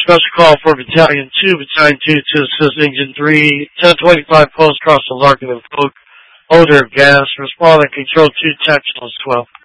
special call for Battalion 2, Battalion 2 to assist Engine 3, 1025 post across the Larkin and Polk. Odor of gas. Respond at Control 2, Tactical 12.